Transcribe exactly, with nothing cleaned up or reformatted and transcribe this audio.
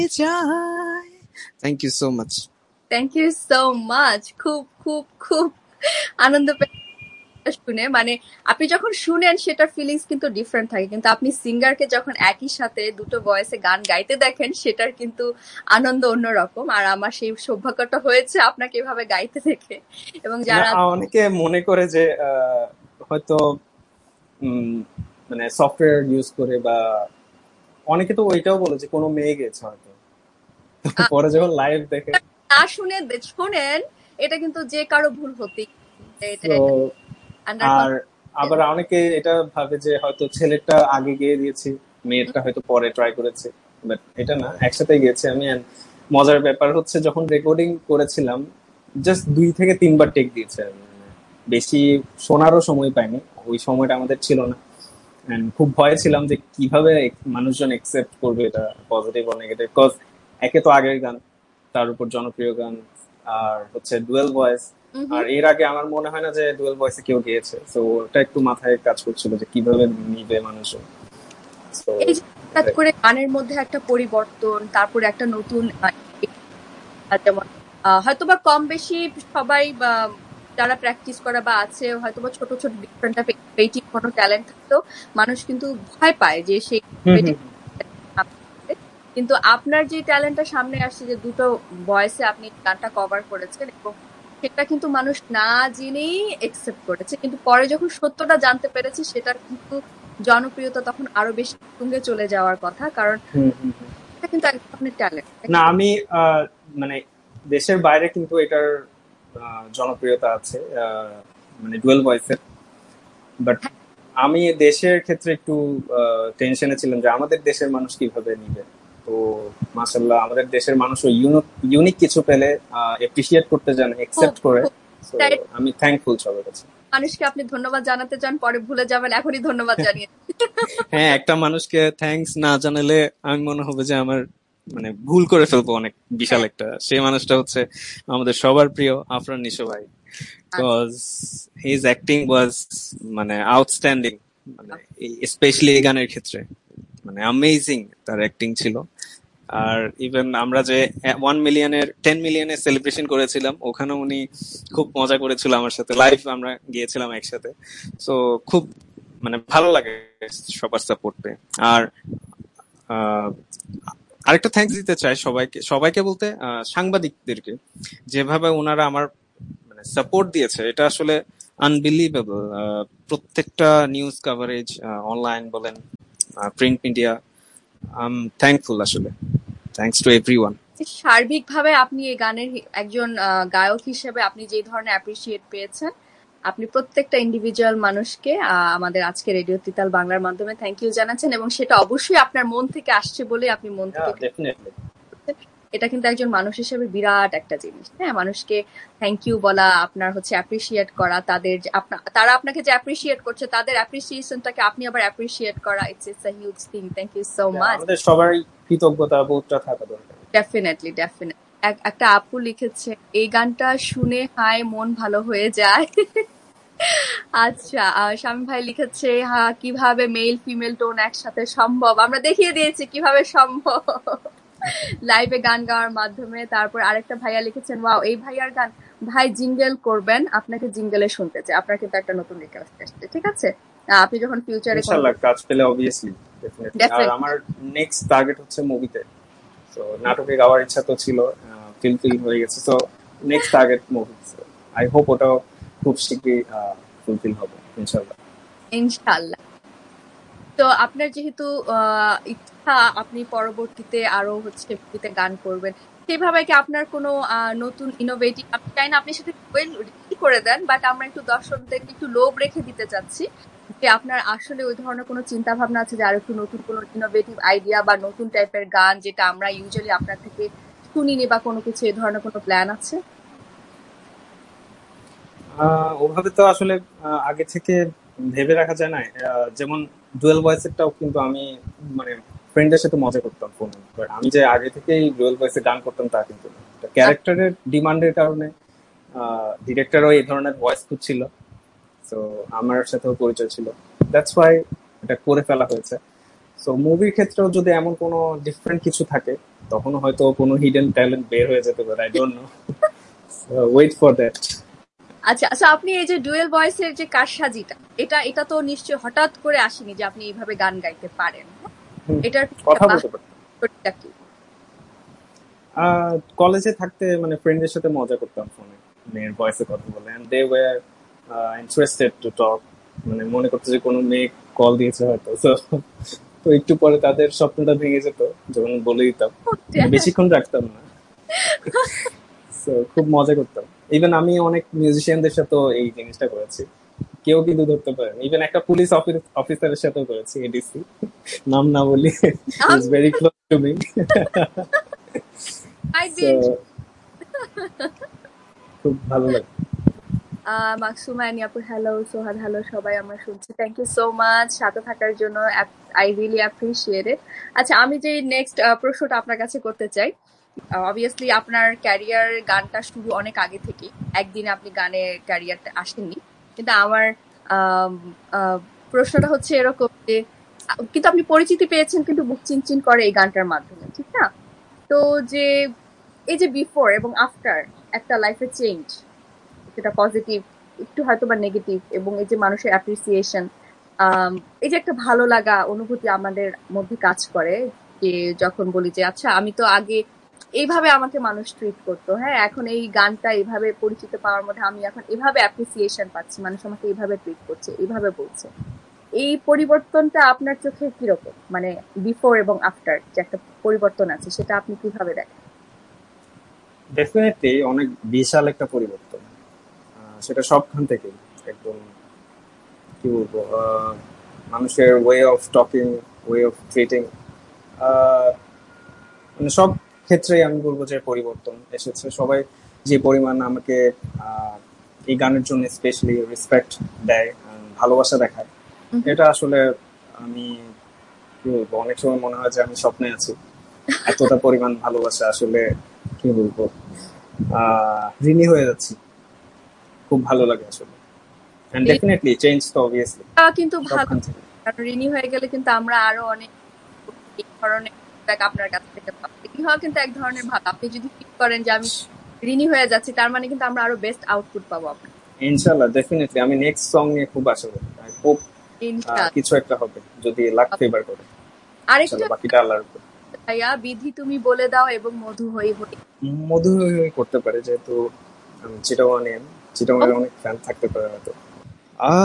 যায়। Thank you so much. Thank you so much. খুব খুব খুব আনন্দ পেয়ে শুনে, মানে আপনি যখন শুনেন সেটার ফিলিংস কিন্তু ডিফারেন্ট থাকে, কিন্তু আপনি সিঙ্গারকে যখন একই সাথে দুটো ভয়েসে গান গাইতে দেখেন সেটার কিন্তু আনন্দ অন্যরকম। আর আমার সেই সৌভাগ্যটা হয়েছে আপনাকে এভাবে গাইতে দেখে। এবং যারা অনেকে মনে করে যে হয়তো মানে সফটওয়্যার ইউজ করে, বা অনেকে তো ওইটাও বলে যে কোনো মেয়ে গেছে হয়তো, পরে যখন লাইভ দেখে না শুনে শোনেন, এটা কিন্তু যে কারো ভুল হতেই। আর আবার অনেকে এটা ভাবে যে হয়তো ছেলেটা আগে গিয়ে দিয়েছে, মেয়েরটা হয়তো পরে ট্রাই করেছে, বাট এটা না, একসাথে গিয়েছে আমি। মজার ব্যাপার হচ্ছে যখন রেকর্ডিং করেছিলাম জাস্ট দুই থেকে তিনবার টেক দিয়েছে, বেশি শোনারও সময় পাইনি, ওই সময়টা আমাদের ছিল না। খুব ভয় ছিলাম যে কিভাবে মানুষজন একসেপ্ট করবে এটা, পজিটিভ ও নেগেটিভ, কজ একে তো আগের গান, তার উপর জনপ্রিয় গান, আর হচ্ছে ডুয়েল ভয়েস। আর এর আগে আমার মনে হয় না যে ডুয়েল ভয়েসে কেউ গিয়েছে, তো ওটা একটু মাথায় কাজ করছিল যে কিভাবে নিবে মানুষজন। হঠাৎ করে গানের মধ্যে একটা পরিবর্তন, তারপরে একটা নতুন, যেমন হয়তোবা কম বেশি সবাই যারা প্র্যাকটিস করা বা আছে হয়তোবা ছোট ছোট ডিফারেন্ট ক্রিয়েটিভ কোনো ট্যালেন্ট থাকতো, মানুষ কিন্তু ভয় পায় যে সেই, কিন্তু আপনার যে ট্যালেন্টটা সামনে আসছে যে দুটো ভয়েসে আপনি গানটা কভার করেছেন, এবং সেটা কিন্তু মানুষ না জেনেই একসেপ্ট করেছে, কিন্তু পরে যখন সত্যটা জানতে পেরেছে সেটার কিন্তু জনপ্রিয়তা তখন আরো বেশি তুঙ্গে চলে যাওয়ার কথা, কারণ এটা কিন্তু এক ধরনের ট্যালেন্ট না। আমি মানে দেশের বাইরে কিন্তু এটার জনপ্রিয়তা আছে, মানে ডুয়েল ভয়েসের, বাট আমি দেশের ক্ষেত্রে একটু টেনশনে ছিলাম যে আমাদের দেশের মানুষ কিভাবে নিবে। তো মাশাআল্লাহ আমাদের দেশের মানুষ ইউনিক কিছু পেলে এপ্রিশিয়েট করতে জানে, একসেপ্ট করে। আমি থ্যাঙ্কফুল সবার কাছে। মানুষকে আপনি ধন্যবাদ জানাতে চান, পরে ভুলে যাবেন, এখনই ধন্যবাদ জানিয়ে। হ্যাঁ, একটা মানুষকে থ্যাঙ্কস না জানালে আমি মনে হবে যে আমার মানে ভুল করে ফেলবো অনেক বিশাল একটা। সেই মানুষটা হচ্ছে আমাদের সবার প্রিয় আফরান নিশো ভাই, বিকজ হিজ অ্যাক্টিং ওয়াজ মানে আউটস্ট্যান্ডিং, মানে স্পেশালি এই গানের ক্ষেত্রে মানে অ্যামেজিং তার অ্যাক্টিং ছিল। আর ইভেন আমরা যে ওয়ান মিলিয়নের টেন মিলিয়নের সেলিব্রেশন করেছিলাম, ওখানে উনি খুব মজা করেছিল আমার সাথে, লাইভ আমরা গিয়েছিলাম একসাথে। সো খুব মানে ভালো লাগে সবার সাপোর্ট পেয়ে। আর আরেকটা থ্যাঙ্কস দিতে চাই সবাইকে, সবাইকে বলতে সাংবাদিকদেরকে, যেভাবে ওনারা আমার মানে সাপোর্ট দিয়েছে এটা আসলে আনবিলিভেবল। প্রত্যেকটা নিউজ কভারেজ, অনলাইন বলেন, print media, I am thankful আসলে। Thanks to everyone. সার্বিকভাবে আপনি এই গানের একজন গায়ক হিসেবে আপনি যে ধরনের অ্যাপ্রিশিয়েট পেয়েছেন, আপনি প্রত্যেকটা ইন্ডিভিজুয়াল মানুষকে আমাদের আজকে রেডিও তিতাল বাংলার মাধ্যমে থ্যাংক ইউ জানাচ্ছেন, এবং সেটা অবশ্যই আপনার মন থেকে আসছে বলে আপনি মন থেকে, এটা কিন্তু একজন মানুষ হিসেবে বিরাট একটা জিনিস। হ্যাঁ, মানুষকে থ্যাংক ইউ বলা, আপনার হচ্ছে অ্যাপ্রিশিয়েট করা, তাদের তারা আপনাকে যে অ্যাপ্রিশিয়েট করছে তাদের অ্যাপ্রিসিয়েশনটাকে আপনি আবার অ্যাপ্রিশিয়েট করা, it's it's a huge thing. Thank you so much. আমাদের সবার কৃতজ্ঞতা বোধটা থাকা দরকার। Definitely definitely. একটা আপু লিখেছে এই গানটা শুনে হায় মন ভালো হয়ে যায়। আচ্ছা, শামীম ভাই লিখেছে হ্যাঁ কিভাবে মেল ফিমেল টোন একসাথে সম্ভব, আমরা দেখিয়ে দিয়েছি কিভাবে সম্ভব লাইভে গান গাওয়ার মাধ্যমে। তারপর আরেকটা ভাইয়া লিখেছেন ওয়াও এই ভাইয়ার গান, ভাই জিঙ্গেল করবেন, আপনাকে জিঙ্গেলে শুনতে চাই। আপনার কিন্তু একটা নতুন রিকোয়েস্ট আসছে, ঠিক আছে? আপনি যখন ফিউচারে ইনশাআল্লাহ কাজ পেলে অবভিয়াসলি ডেফিনেটলি। আর আমার নেক্সট টার্গেট হচ্ছে মুভিতে, সো নাটকে গাওয়ার ইচ্ছা তো ছিল, ফিলফিল হয়ে গেছে, so next target movie. I hope ওটাও খুব শীঘ্রই ফুলফিল হবে ইনশাআল্লাহ। ইনশাআল্লাহ। তো আপনার যেহেতু ইচ্ছা আপনি পরবর্তীতে আরো হচ্ছে মুভিতে গান করবেন, সেভাবে কি আপনার কোনো নতুন ইনোভেটিভ, আমি চাই না আপনি সেটা রেডি করে দেন, বাট আমরা একটু দর্শকদেরকে একটু লোভ রেখে দিতে চাচ্ছি যে আপনার আসলে ওই ধরনের কোনো চিন্তা ভাবনা আছে যে আর একটু নতুন কোনো ইনোভেটিভ আইডিয়া বা নতুন টাইপের গান যেটা আমরা ইউজুয়ালি আপনার থেকে শুনিনি, বা কোনো কিছু এই ধরনের কোনো প্ল্যান আছে? ওভাবে তো আসলে আগে থেকে ভেবে রাখা যায় না। যেমন ডুয়েল ভয়েসেরটাও কিন্তু আমি মানে ফ্রেন্ডের সাথে মজা করতাম ফোনে, বাট আমি যে আগে থেকেই ডুয়েল ভয়েসে গান করতাম তা কিন্তু না। ক্যারেক্টারের ডিমান্ডের কারণে ডিরেক্টরও এই ধরনের ভয়েস খুঁজছিল, তো আমার সাথেও পরিচয় ছিল, দ্যাটস ওয়াই এটা করে ফেলা হয়েছে। সো মুভির ক্ষেত্রেও যদি এমন কোনো ডিফারেন্ট কিছু থাকে তখন হয়তো কোনো হিডেন ট্যালেন্ট বের হয়ে যেতে পারে, I don't know, wait for that. আচ্ছা আচ্ছা, আপনি এই যে ডুয়েল ভয়েসের যে কারসাজিটা, এটা এটা তো নিশ্চয়ই হঠাৎ করে আসেনি যে আপনি এইভাবে গান গাইতে পারেন। এটার কথা বলতে পারতেন কি? কলেজে থাকতে মানে ফ্রেন্ডের সাথে মজা করতাম ফোনে, মেয়ের ভয়েসে কথা বলে, and they were interested to talk, মানে মনে করতে যে কোনো মেয়ে কল দিয়েছে হয়তো, তো একটু পরে তাদের স্বপ্নটা ভেঙে যেত যখন বলে দিতাম, বেশিক্ষণ রাখতাম না। সো খুব মজা করতাম। ইভেন আমি অনেক মিউজিশিয়ানদের সাথে এই জিনিসটা করেছি, কেউ কিন্তু ধরতে পারেন। ইভেন একটা পুলিশ অফিসারের সাথেও করেছি, এডিসি, নাম না বলি, is very close to me. খুব ভালো লাগে। মাকসুমা এনি আপু হ্যালো, সোহাদ হ্যালো, সবাই আমরা শুনছি। থ্যাংক ইউ সো মাচ সাথে থাকার জন্য, আই রিয়েলি অ্যাপ্রিশিয়েট ইট। আচ্ছা, আমি যে নেক্সট প্রশ্নটা আপনার কাছে করতে চাই, অবভিয়াসলি আপনার ক্যারিয়ার গানটা শুরু অনেক আগে থেকে, একদিন আপনি গানে ক্যারিয়ারটা আসেননি, কিন্তু আমার প্রশ্নটা হচ্ছে এরকম যে কিন্তু আপনি পরিচিতি পেয়েছেন কিন্তু বুক চিনচিন করে এই গানটার মাধ্যমে, ঠিক না? তো যে এই যে বিফোর এবং আফটার একটা লাইফে চেঞ্জ, সেটা পজিটিভ একটু হয়তো বা নেগেটিভ, এবং এই যে মানুষের অ্যাপ্রিসিয়েশন, এই যে একটা ভালো লাগা অনুভূতি আমাদের মধ্যে কাজ করে, যে যখন বলি যে আচ্ছা আমি তো আগে এইভাবে আমাকে মানুষ ট্রিট করতো, হ্যাঁ এখন এই গানটা এইভাবে পরিচিত পাওয়ার মধ্যে আমি এখন এভাবে অ্যাপ্রিসিয়েশন পাচ্ছি, মানুষ আমাকে এইভাবে ট্রিট করছে, এইভাবে বলছে। এই পরিবর্তনটা আপনার চোখে কিরকম, মানে বিফোর এবং আফটার যে একটা পরিবর্তন আছে, সেটা আপনি কিভাবে দেখেন? ডেফিনেটলি অনেক বিশাল একটা পরিবর্তন, সেটা সবখান থেকে, একদম কি বলবো, মানুষের way of talking, way of treating, মানে সব ক্ষেত্রেই আমি বলবো যে পরিবর্তন এসেছে। সবাই যে পরিমাণ আমাকে এই গানের জন্য স্পেশালি রেসপেক্ট দেয়, ভালোবাসা দেখায়, এটা আসলে আমি কি বলবো, অনেক সময় মনে হয় যে আমি স্বপ্নে আছি, এতটা পরিমাণ ভালোবাসা আসলে কি বলবো, আহ ঋণী হয়ে যাচ্ছি। খুব ভালো লাগে আসলে, এন্ড ডেফিনেটলি চেঞ্জ তো অবভিয়াসলি কিন্তু ভালো, কারণ ঋণী হয়ে গেলে কিন্তু আমরা আরো অনেক এই ধরনের আপনার কাছ থেকে পাবো। ঋণী হওয়া কিন্তু এক ধরনের ভালো, আপনি যদি ফিল করেন যে আমি ঋণী হয়ে যাচ্ছি, তার মানে কিন্তু আমরা আরো বেস্ট আউটপুট পাবো আপনার। ইনশাআল্লাহ, ডেফিনেটলি আমি নেক্সট সং নিয়ে খুব আশা করি, আই হোপ কিছু একটা হবে যদি লাক ফেভার করে। আরেকটা বাকিটা আল্লাহর উপর। ভাইয়া, বিধি তুমি বলে দাও এবং মধু হই হই, মধু হই হই করতে পারে, যেহেতু আমি চিটাগাং চিটাগাংয়ের অনেক ফ্যান থাকতে পারে হয়তো।